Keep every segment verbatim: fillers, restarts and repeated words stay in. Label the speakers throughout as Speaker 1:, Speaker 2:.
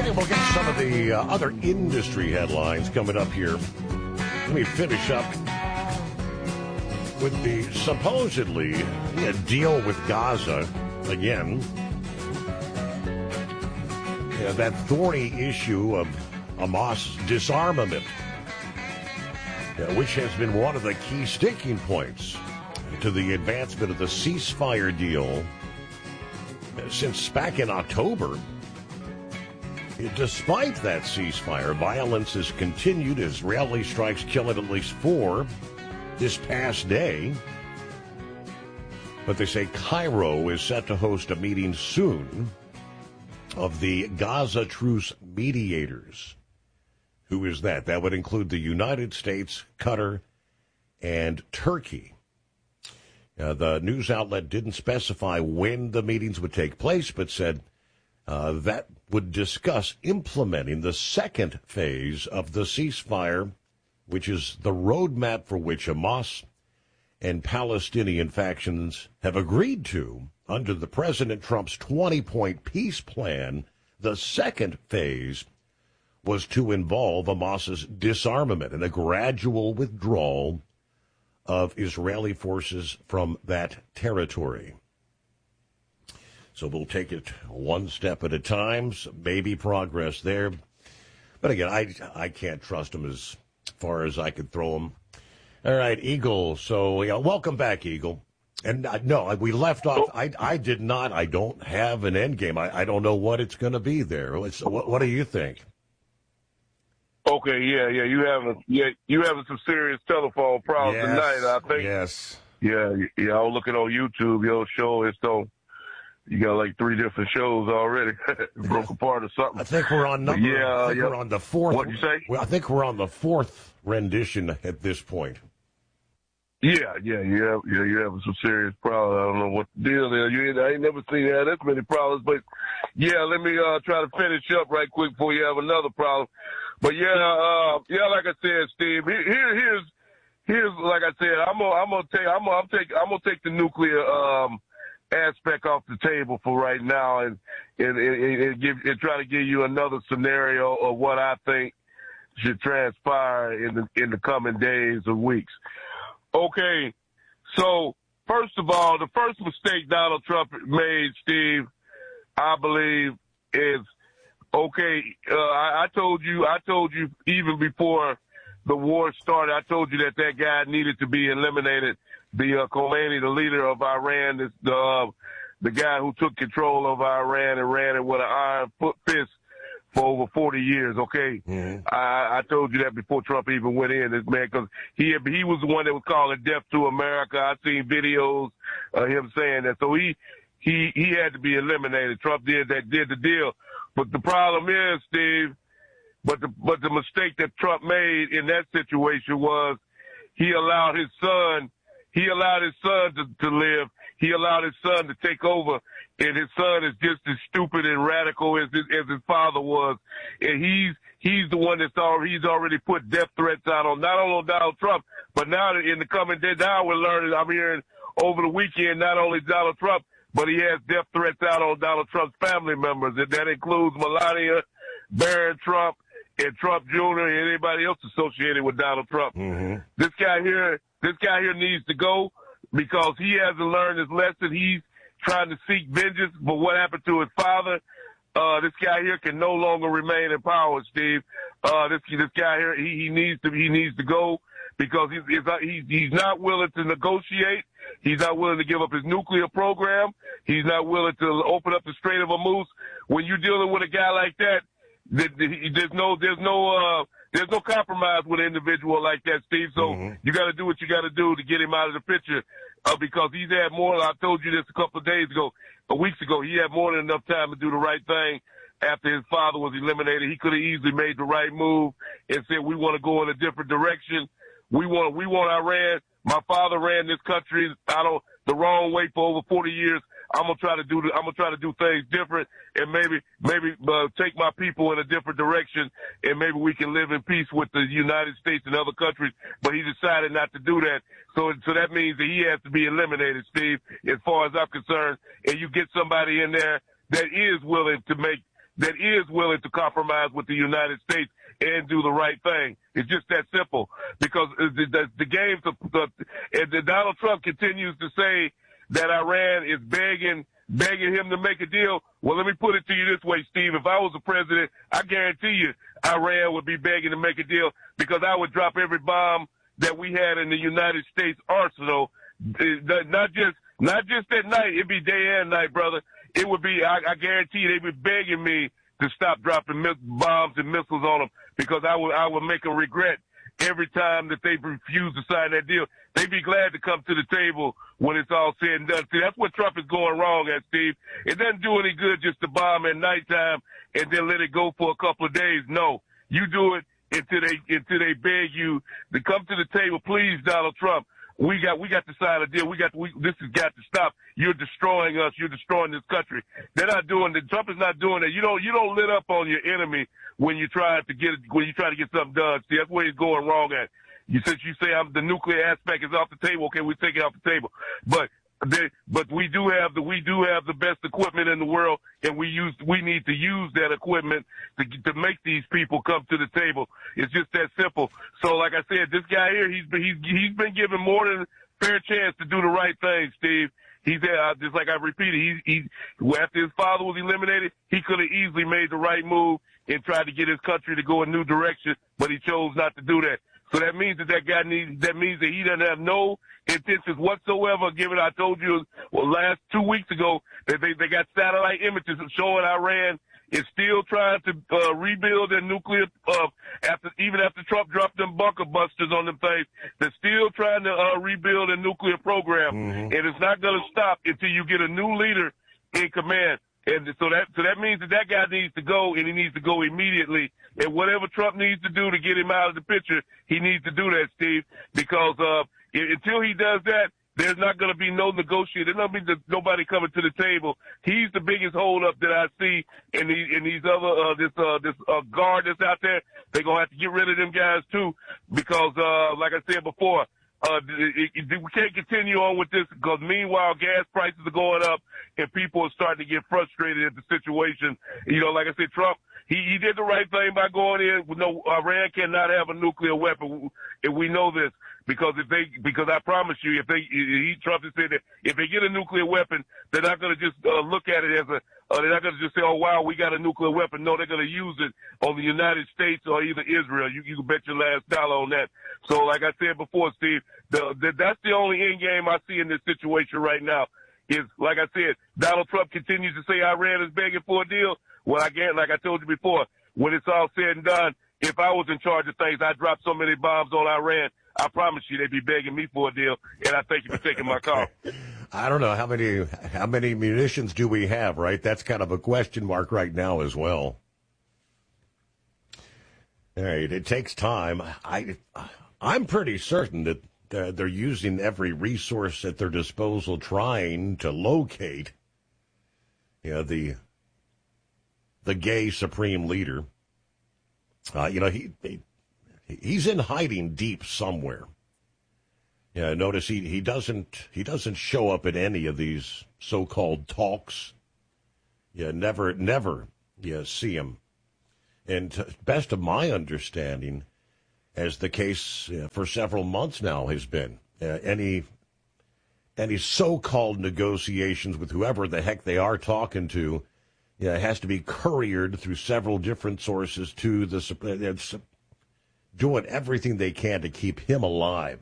Speaker 1: And we'll get some of the uh, other industry headlines coming up here. Let me finish up with the supposedly yeah, deal with Gaza again. Yeah, that thorny issue of Hamas disarmament, yeah, which has been one of the key sticking points to the advancement of the ceasefire deal since back in October. Despite that ceasefire, violence has continued. Israeli strikes killing at least four this past day. But they say Cairo is set to host a meeting soon of the Gaza truce mediators. Who is that? That would include the United States, Qatar, and Turkey. Uh, the news outlet didn't specify when the meetings would take place, but said uh, that would discuss implementing the second phase of the ceasefire, which is the roadmap for which Hamas and Palestinian factions have agreed to under the President Trump's twenty-point peace plan. The second phase was to involve Hamas's disarmament and a gradual withdrawal of Israeli forces from that territory. So we'll take it one step at a time, so maybe progress there. But again, I, I can't trust them as far as I could throw them. All right, Eagle. So, yeah, welcome back, Eagle. And uh, no, we left off. I, I did not. I don't have an end game. I, I don't know what it's going to be there. It's, what, what do you think?
Speaker 2: Okay, yeah, yeah. You having yeah, you having some serious telephone problems
Speaker 1: yes,
Speaker 2: tonight, I think.
Speaker 1: Yes.
Speaker 2: Yeah, yeah. I was looking on YouTube. Your show is so. You got like three different shows already. Broke apart or something.
Speaker 1: I think we're on number.
Speaker 2: Yeah,
Speaker 1: I think
Speaker 2: yeah.
Speaker 1: we're on the fourth.
Speaker 2: What'd you say?
Speaker 1: Well, I think we're on the fourth rendition at this point.
Speaker 2: Yeah, yeah, you have, yeah, you having some serious problems. I don't know what the deal is. You, I ain't never seen you have this many problems, but yeah, let me uh, try to finish up right quick before you have another problem. But yeah, uh, yeah, like I said, Steve, here, here's, here's, like I said, I'm gonna, I'm gonna take, I'm gonna, I'm take, I'm gonna take the nuclear um, aspect off the table for right now, and and, and, and give, and try to give you another scenario of what I think should transpire in the in the coming days or weeks. Okay, so first of all, the first mistake Donald Trump made, Steve, I believe, is okay. Uh, I, I told you, I told you even before the war started, I told you that that guy needed to be eliminated. The uh, Khomeini, the leader of Iran, is the uh, the guy who took control of Iran and ran it with an iron foot fist for over forty years, okay? Mm-hmm. I, I told you that before Trump even went in, this man, because he he was the one that was calling death to America. I've seen videos of him saying that. So he he he had to be eliminated. Trump did that, did the deal. But the problem is, Steve, but the but the mistake that Trump made in that situation was he allowed his son, he allowed his son to, to live. He allowed his son to take over, and his son is just as stupid and radical as his, as his father was. And he's he's the one that's already he's already put death threats out on not only on Donald Trump, but now in the coming day, now we're learning. I'm hearing over the weekend not only Donald Trump, but he has death threats out on Donald Trump's family members, and that includes Melania, Barron Trump, and Trump Junior and anybody else associated with Donald Trump. Mm-hmm. This guy here, this guy here needs to go, because he hasn't learned his lesson. He's trying to seek vengeance for what happened to his father. Uh, this guy here can no longer remain in power, Steve. Uh, this, this guy here, he, he needs to, he needs to go, because he's, he's, he's not willing to negotiate. He's not willing to give up his nuclear program. He's not willing to open up the Strait of Hormuz. When you're dealing with a guy like that, there's no, there's no, uh, there's no compromise with an individual like that, Steve. So mm-hmm. you got to do what you got to do to get him out of the picture, uh, because he's had more. I told you this a couple of days ago, a weeks ago. He had more than enough time to do the right thing after his father was eliminated. He could have easily made the right move and said, "We want to go in a different direction. We want, we want Iran. My father ran this country I don't the wrong way for over forty years. I'm gonna try to do. I'm gonna try to do things different, and maybe, maybe uh, take my people in a different direction, and maybe we can live in peace with the United States and other countries." But he decided not to do that, so so that means that he has to be eliminated, Steve. As far as I'm concerned, and you get somebody in there that is willing to make that is willing to compromise with the United States and do the right thing. It's just that simple. Because the, the, the game, the, the, and the Donald Trump continues to say that Iran is begging, begging him to make a deal. Well, let me put it to you this way, Steve. If I was the president, I guarantee you Iran would be begging to make a deal because I would drop every bomb that we had in the United States arsenal. Not just, not just at night. It'd be day and night, brother. It would be, I, I guarantee you, they'd be begging me to stop dropping mi- bombs and missiles on them because I would, I would make them regret every time that they refuse to sign that deal. They'd be glad to come to the table when it's all said and done. See, that's what Trump is going wrong at, Steve. It doesn't do any good just to bomb at nighttime and then let it go for a couple of days. No, you do it until they, until they beg you to come to the table. Please, Donald Trump. We got, we got to sign a deal. We got, we, this has got to stop. You're destroying us. You're destroying this country. They're not doing that. Trump is not doing that. You don't, you don't lit up on your enemy when you try to get, when you try to get something done. See, that's where he's going wrong at. You, since you say I'm, the nuclear aspect is off the table, okay, we take it off the table. But, they, but we do have the, we do have the best equipment in the world, and we use, we need to use that equipment to, to make these people come to the table. It's just that simple. So, like I said, this guy here, he's been, he's, he's been given more than a fair chance to do the right thing, Steve. He's uh, just like I repeated, he, he, after his father was eliminated, he could have easily made the right move and tried to get his country to go a new direction, but he chose not to do that. So that means that that guy needs, that means that he doesn't have no intentions whatsoever. Given I told you, well, last two weeks ago that they, they got satellite images showing Iran is still trying to uh, rebuild their nuclear, uh, after, even after Trump dropped them bunker busters on them things. They're still trying to uh, rebuild a nuclear program. Mm-hmm. And it's not going to stop until you get a new leader in command. And so that, so that means that that guy needs to go, and he needs to go immediately. And whatever Trump needs to do to get him out of the picture, he needs to do that, Steve, because, uh, until he does that, there's not going to be no negotiation. There's not going to be nobody coming to the table. He's the biggest holdup that I see in, the, in these other, uh, this, uh, this, uh, guard that's out there. They're going to have to get rid of them guys too, because, uh, like I said before, Uh, it, it, we can't continue on with this because meanwhile gas prices are going up and people are starting to get frustrated at the situation. You know, like I said, Trump, he, he did the right thing by going in. No, Iran cannot have a nuclear weapon, and we know this because if they, because I promise you, if they, he, Trump has said that if they get a nuclear weapon, they're not going to just uh, look at it as a, uh, they're not going to just say, oh wow, we got a nuclear weapon. No, they're going to use it on the United States or either Israel. You, you can bet your last dollar on that. So, like I said before, Steve, the, the, that's the only end game I see in this situation right now. Is like I said, Donald Trump continues to say Iran is begging for a deal. Well, again, like I told you before, when it's all said and done, if I was in charge of things, I'd drop so many bombs on Iran. I promise you, they'd be begging me for a deal. And I thank you for taking my call.
Speaker 1: I don't know how many how many munitions do we have, right? That's kind of a question mark right now as well. All right, it takes time. I I'm pretty certain that uh, they're using every resource at their disposal, trying to locate, you know, the the gay supreme leader. Uh, you know, he, he he's in hiding deep somewhere. Yeah, notice he, he doesn't he doesn't show up at any of these so-called talks. Yeah, never never yeah see him. And to best of my understanding, as the case uh, for several months now has been, uh, any any so-called negotiations with whoever the heck they are talking to, yeah, has to be couriered through several different sources to the uh, doing everything they can to keep him alive.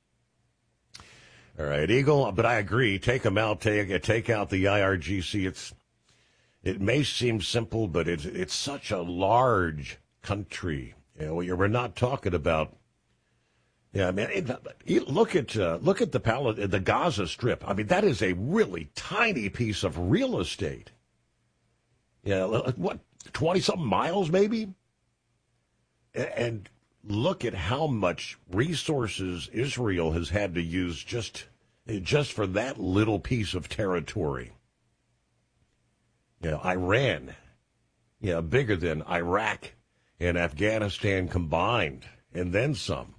Speaker 1: All right, Eagle, but I agree. Take them out. Take take out the I R G C. It's it may seem simple, but it's it's such a large country. You know, we're not talking about. Yeah, I mean, it, look at uh, look at the Pal- the Gaza Strip. I mean, that is a really tiny piece of real estate. Yeah, what twenty something miles maybe, and look at how much resources Israel has had to use just just for that little piece of territory. You know, Iran, you know, bigger than Iraq and Afghanistan combined, and then some.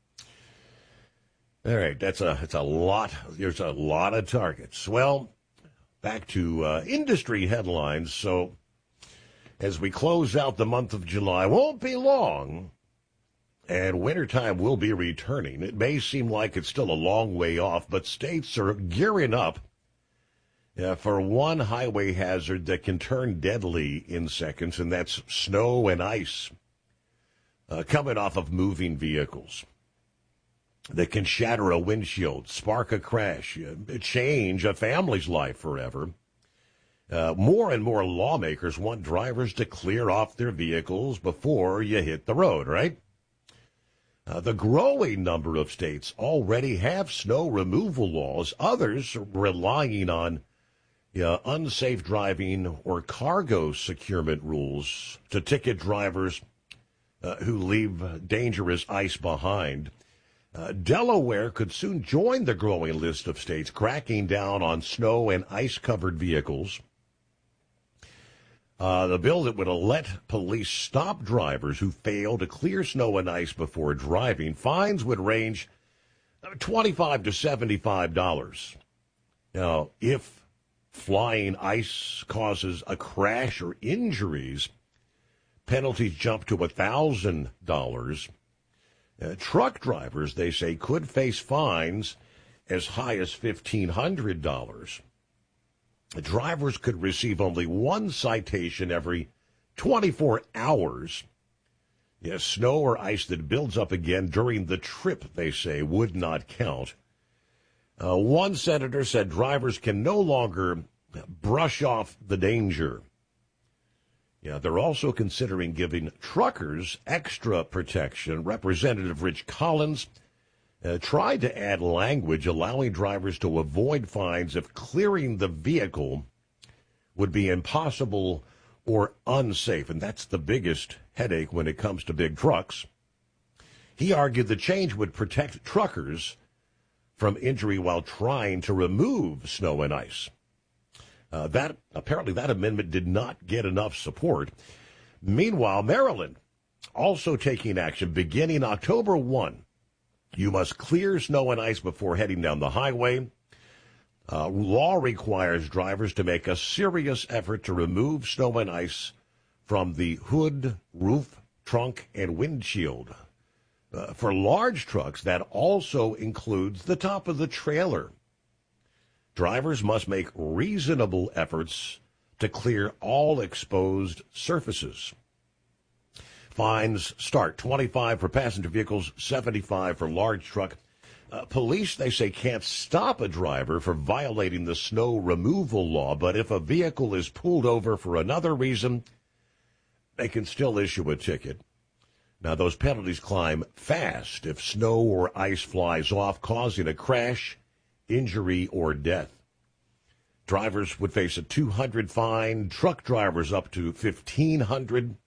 Speaker 1: All right, that's a it's a lot. There's a lot of targets. Well, back to uh, industry headlines. So, as we close out the month of July. Won't be long, and wintertime will be returning. It may seem like it's still a long way off, but states are gearing up uh, for one highway hazard that can turn deadly in seconds, and that's snow and ice uh, coming off of moving vehicles that can shatter a windshield, spark a crash, uh, change a family's life forever. Uh, more and more lawmakers want drivers to clear off their vehicles before you hit the road, right? Uh, the growing number of states already have snow removal laws. Others are relying on uh, unsafe driving or cargo securement rules to ticket drivers uh, who leave dangerous ice behind. Uh, Delaware could soon join the growing list of states cracking down on snow and ice-covered vehicles. Uh, the bill that would let police stop drivers who fail to clear snow and ice before driving. Fines would range twenty-five to seventy-five dollars. Now, if flying ice causes a crash or injuries, penalties jump to one thousand dollars. Uh, truck drivers, they say, could face fines as high as fifteen hundred dollars. Drivers could receive only one citation every twenty-four hours. Yes, snow or ice that builds up again during the trip, they say, would not count. Uh, one senator said drivers can no longer brush off the danger. Yeah, they're also considering giving truckers extra protection. Representative Rich Collins Uh, tried to add language allowing drivers to avoid fines if clearing the vehicle would be impossible or unsafe, and that's the biggest headache when it comes to big trucks. He argued the change would protect truckers from injury while trying to remove snow and ice. Uh, that apparently that amendment did not get enough support. Meanwhile, Maryland also taking action beginning October first. You must clear snow and ice before heading down the highway. Uh, law requires drivers to make a serious effort to remove snow and ice from the hood, roof, trunk, and windshield. Uh, for large trucks, that also includes the top of the trailer. Drivers must make reasonable efforts to clear all exposed surfaces. Fines start twenty-five for passenger vehicles, seventy-five for large truck. Uh, police, they say, can't stop a driver for violating the snow removal law, but if a vehicle is pulled over for another reason, they can still issue a ticket. Now, those penalties climb fast if snow or ice flies off, causing a crash, injury, or death. Drivers would face a two hundred dollars fine, truck drivers up to fifteen hundred dollars.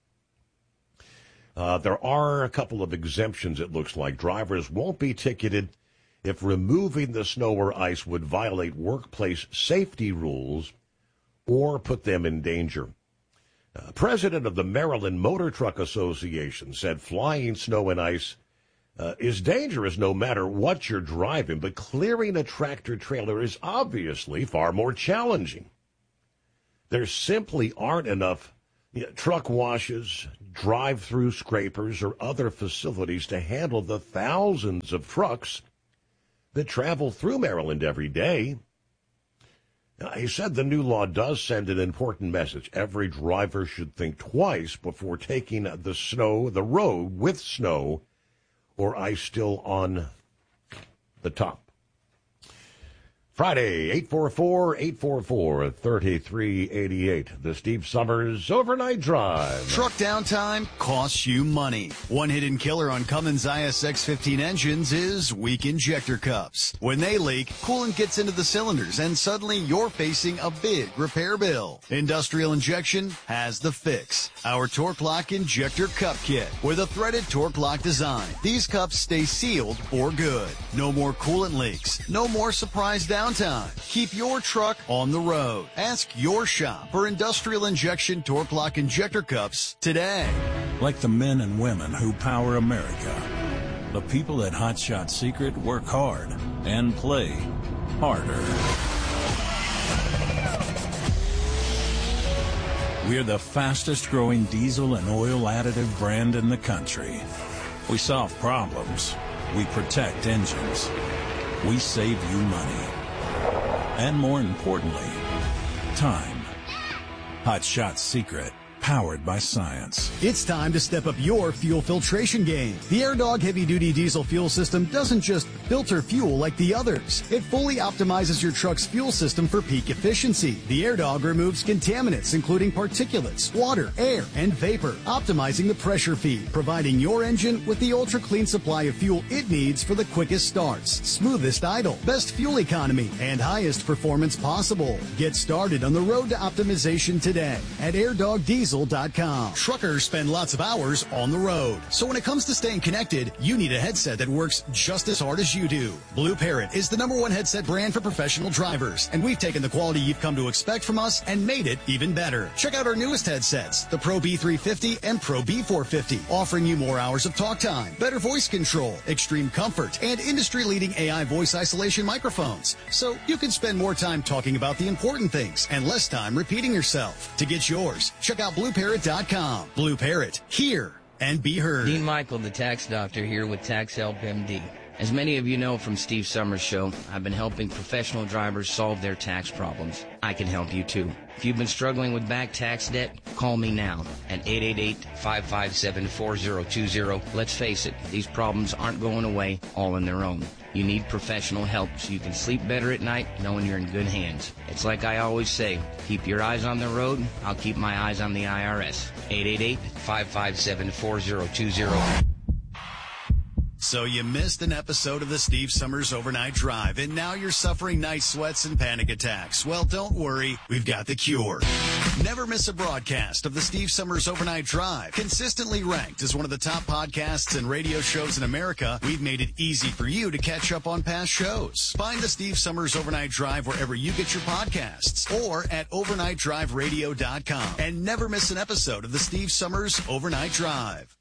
Speaker 1: Uh, there are a couple of exemptions, it looks like. Drivers won't be ticketed if removing the snow or ice would violate workplace safety rules or put them in danger. Uh, President of the Maryland Motor Truck Association said flying snow and ice uh, is dangerous no matter what you're driving, but clearing a tractor trailer is obviously far more challenging. There simply aren't enough you know, truck washes, drive-through scrapers, or other facilities to handle the thousands of trucks that travel through Maryland every day. Now, he said the new law does send an important message. Every driver should think twice before taking the snow, the road with snow or ice still on the top. Friday, eight four four, eight four four, three three eight eight. The Steve Summers Overnight Drive.
Speaker 3: Truck downtime costs you money. One hidden killer on Cummins I S X fifteen engines is weak injector cups. When they leak, coolant gets into the cylinders, and suddenly you're facing a big repair bill. Industrial Injection has the fix. Our Torque Lock Injector Cup Kit with a threaded Torque Lock design. These cups stay sealed for good. No more coolant leaks. No more surprise downtime. Time. Keep your truck on the road. Ask your shop for Industrial Injection Torque Lock Injector Cups today.
Speaker 4: Like the men and women who power America, the people at Hot Shot Secret work hard and play harder. We're the fastest growing diesel and oil additive brand in the country. We solve problems. We protect engines. We save you money. And more importantly, time. Hot Shot Secret. Powered by science.
Speaker 5: It's time to step up your fuel filtration game. The AirDog heavy-duty diesel fuel system doesn't just filter fuel like the others. It fully optimizes your truck's fuel system for peak efficiency. The AirDog removes contaminants, including particulates, water, air, and vapor, optimizing the pressure feed, providing your engine with the ultra-clean supply of fuel it needs for the quickest starts, smoothest idle, best fuel economy, and highest performance possible. Get started on the road to optimization today at air dog diesel dot com. Truckers spend lots of hours on the road. So when it comes to staying connected, you need a headset that works just as hard as you do. Blue Parrot is the number one headset brand for professional drivers, and we've taken the quality you've come to expect from us and made it even better. Check out our newest headsets, the Pro B three fifty and Pro B four fifty, offering you more hours of talk time, better voice control, extreme comfort, and industry-leading A I voice isolation microphones. So you can spend more time talking about the important things and less time repeating yourself. To get yours, check out blue parrot dot com. Blue Parrot, hear and be heard.
Speaker 6: Dean Michael, the tax doctor, here with Tax Help M D. As many of you know from Steve Summers' show, I've been helping professional drivers solve their tax problems. I can help you too. If you've been struggling with back tax debt, call me now at eight eight eight, five five seven, four zero two zero. Let's face it, these problems aren't going away all on their own. You need professional help so you can sleep better at night knowing you're in good hands. It's like I always say, keep your eyes on the road, I'll keep my eyes on the I R S. eight eight eight, five five seven, four zero two zero.
Speaker 5: So you missed an episode of the Steve Summers Overnight Drive, and now you're suffering night sweats and panic attacks. Well, don't worry. We've got the cure. Never miss a broadcast of the Steve Summers Overnight Drive. Consistently ranked as one of the top podcasts and radio shows in America, we've made it easy for you to catch up on past shows. Find the Steve Summers Overnight Drive wherever you get your podcasts or at overnight drive radio dot com. And never miss an episode of the Steve Summers Overnight Drive.